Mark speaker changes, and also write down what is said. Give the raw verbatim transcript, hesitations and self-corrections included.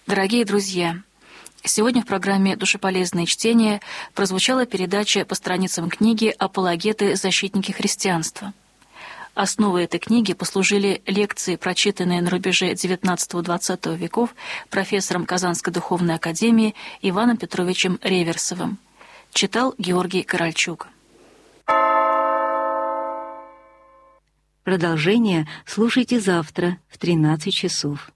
Speaker 1: Дорогие друзья, сегодня в программе «Душеполезное чтение» прозвучала передача по страницам книги «Апологеты. Защитники христианства». Основой этой книги послужили лекции, прочитанные на рубеже девятнадцатого-двадцатого веков профессором Казанской духовной академии Иваном Петровичем Реверсовым. Читал Георгий Корольчук.
Speaker 2: Продолжение слушайте завтра в тринадцать часов.